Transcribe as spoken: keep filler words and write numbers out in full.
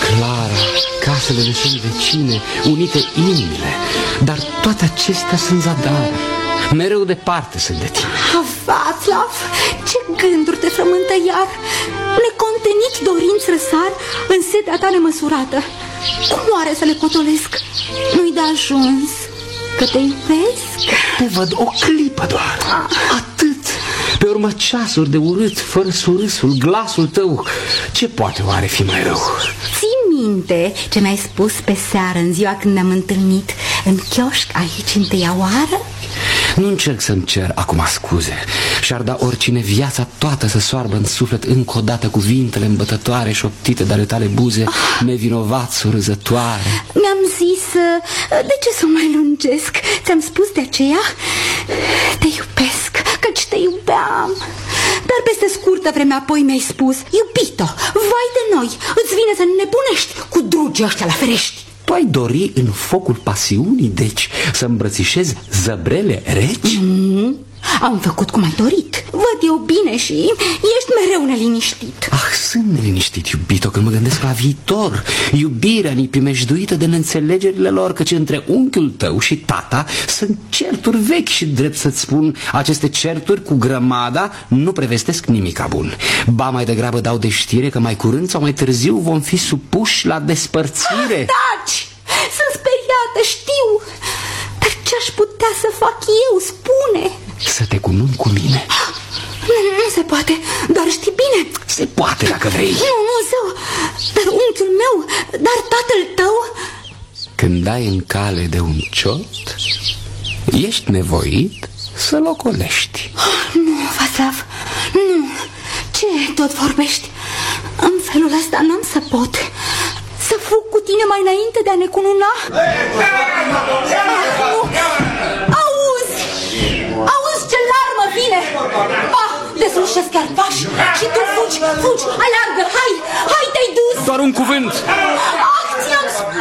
Clara, casele ne sunt vecine, unite inimile, dar toate acestea sunt zadare. Mereu departe sunt de tine. Václav, ce gânduri te frământă iar. Neconteniți dorinți răsar în setea ta nemăsurată. Cum oare să le potolesc? Nu-i de ajuns că te iubesc? Te văd o clipă doar, atât. Pe urmă ceasuri de urât, fără surâsul, glasul tău. Ce poate oare fi mai rău? Ții minte ce mi-ai spus pe seară în ziua când ne-am întâlnit în chioșc aici întâia oară? Nu încerc să-mi cer acum scuze. Și-ar da oricine viața toată să soarbă în suflet încă o dată cuvintele îmbătătoare șoptite de ale tale buze, oh. nevinovat surâzătoare. Mi-am zis, de ce să mai lungesc? Ți-am spus de aceea? Te iubesc, căci te iubeam. Dar peste scurtă vreme apoi mi-ai spus, iubito, vai de noi, îți vine să nebunești cu drugii ăștia la ferești. Tu ai dori în focul pasiunii, deci, să îmbrățișezi zăbrele reci? Mm, am făcut cum ai dorit. Văd eu bine și ești mereu neliniștit. Ah, sunt neliniștit, iubito, când mă gândesc la viitor. Iubirea neprimejduită de neînțelegerile lor, căci între unchiul tău și tata sunt certuri vechi și, drept să-ți spun, aceste certuri cu grămada nu prevestesc nimica bun. Ba mai degrabă dau de știre că mai curând sau mai târziu vom fi supuși la despărțire. Taci! Sunt speriată, știu. Dar ce-aș putea să fac eu, spune? Să te cununi cu mine. Nu, nu se poate, dar știi bine. Se poate dacă vrei. Nu, nu, zău, dar unchiul meu, dar tatăl tău. Când dai în cale de un ciot, ești nevoit să-l ocolești. Nu, Václav, nu. Ce tot vorbești? În felul ăsta n-am să pot. Să fug cu tine mai înainte de a ne cununa? Ah, nu. Auzi! Auzi ce larmă vine! Ba, deslușesc chiar pași și tu fugi, fugi, aleargă, hai, hai, te-ai dus! Doar un cuvânt! Ah, ți-am spus!